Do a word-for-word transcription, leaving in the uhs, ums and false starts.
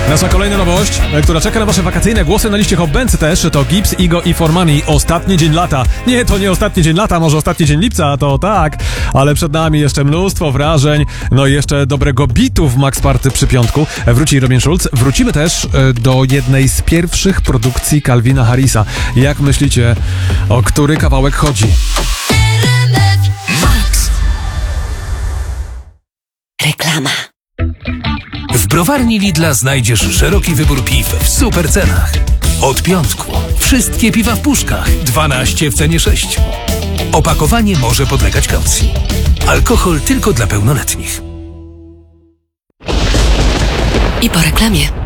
Nasza kolejna nowość, która czeka na wasze wakacyjne głosy na liście Hot Bands też, to Gibbs, Igo i For Money. Ostatni dzień lata. Nie, to nie ostatni dzień lata, może ostatni dzień lipca, to tak, ale przed nami jeszcze mnóstwo wrażeń, no i jeszcze dobrego bitu w Max Party przy piątku. Wróci Robin Schulz. Wrócimy też do jednej z pierwszych produkcji Calvina Harrisa. Jak myślicie, o który kawałek chodzi? Max. Reklama. W browarni Lidla znajdziesz szeroki wybór piw w super cenach. Od piątku wszystkie piwa w puszkach, dwanaście w cenie sześciu. Opakowanie może podlegać kaucji. Alkohol tylko dla pełnoletnich. I po reklamie.